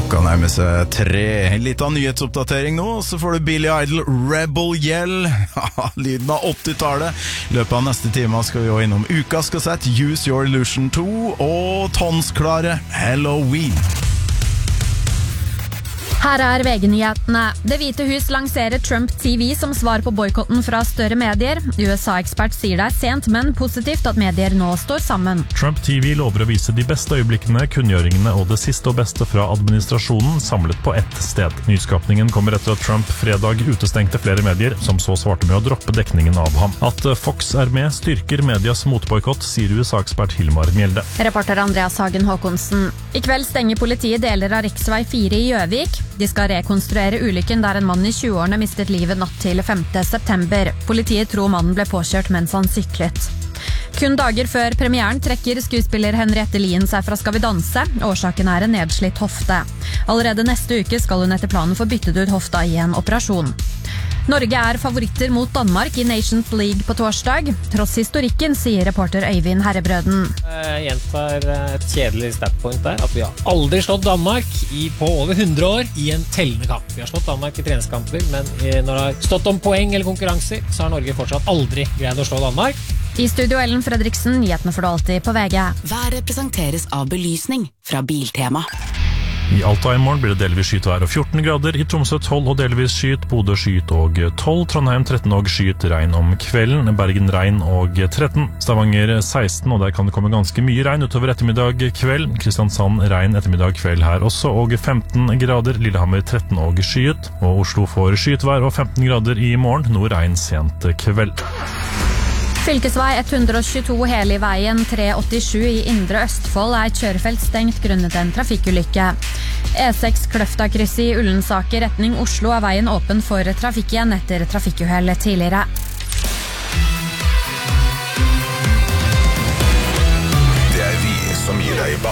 Klokka nærmer seg 3. En liten nyhetsoppdatering nå, så får du Billy Idol, Rebel Yell. Lyden av 80-tallet. I løpet av neste time skal vi jo innom ukas kassett, Use Your Illusion 2, og tonsklare Halloween. Her er VG-nyhetene. Det hvite hus lanserer Trump TV som svar på boykotten fra større medier. USA-ekspert sier det er sent, men positivt at medier nå står sammen. Trump TV lover å vise de beste øyeblikkene, kunngjøringene og det siste og beste fra administrasjonen samlet på ett sted. Nyskapningen kommer etter at Trump fredag utestengte flere medier, som så svarte med å droppe dekningen av ham. At Fox er med styrker medias motboykott, sier USA-ekspert Hilmar Mjelde. Reporter Andreas Hagen Håkonsen. I kveld stenger politiet deler av riksvei 4 i Gjøvik. De skal rekonstruere ulykken der en mann i 20-årene mistet livet natt til 5. september. Politiet tror mannen ble påkjørt mens han syklet. Kun dager før premieren trekker skuespiller Henriette Lien seg fra Skal vi danse. Årsaken er en nedslitt hofte. Allerede neste uke skal hun etter planen få byttet ut hofta i en operasjon. Norge er favoritter mot Danmark i Nations League på torsdag. Tross historikken, sier reporter Øyvind Herrebrøden. Jeg gjentar et kjedelig statpoint der, at vi har aldri slått Danmark på over 100 år i en tellende kamp. Vi har slått Danmark i treningskamper, men når det har stått om poeng eller konkurranser, så har Norge fortsatt aldri greid å slå Danmark. I studio Ellen Fredriksen, nyhetene får du alltid på VG. Været presenteres av belysning fra Biltema. I Alta i morgen blir det delvis skyet vær og 14 grader, i Tromsø 12 og delvis skyet, Bodø skyet og 12, Trondheim 13 og skyet, regn om kvelden, Bergen regn og 13, Stavanger 16, og der kan det komme ganske mye regn utover ettermiddag kveld, Kristiansand regn ettermiddag kveld her også, og 15 grader, Lillehammer 13 og skyet, og Oslo får skyet vær og 15 grader i morgen, noe regn sent kveld. Fylkesvei 122 Heliveien 387 i Indre Østfold er kjørefelt stengt grunnet en trafikkulykke. E6 Kløfta-krysset i Ullensaker retning Oslo er veien åpen for trafikk igjen etter trafikkuhell tidligere.